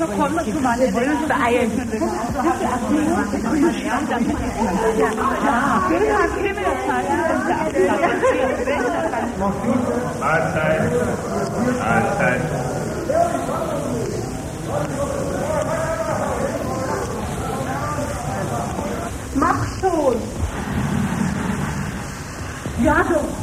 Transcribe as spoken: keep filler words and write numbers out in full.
so kommst du mal, wir wollen uns beeilen. Mahlzeit. Mahlzeit. Mach schon. Ja, doch.